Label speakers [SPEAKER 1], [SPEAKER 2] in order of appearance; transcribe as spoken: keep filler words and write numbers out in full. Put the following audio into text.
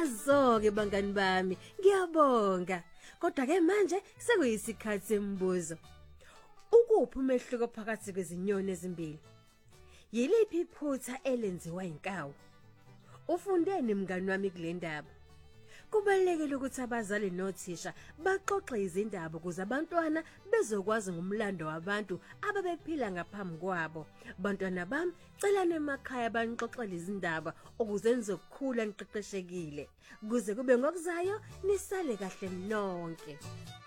[SPEAKER 1] Siyazoke bangani bami, ngiyabonga. Kodwa ke manje sekuyisikhathi sembuzo. Ukuphi umehluko phakathi kwezinyoni ezimbili? Yiliphi iphutha elenziwa inkawu? Ufundeni mngani wami kule ndaba? Kubalekile ukuthi abazali nothisha baxoxe izindaba ukuze abantwana bezokwazi ngomlando wabantu ababephila ngaphambi kwabo. Bantwana bami, celani emakhaya banixoxele izindaba ukuze nizokhula niqeqeshekile. Kuze kube ngokuzayo nisale kahle nonke.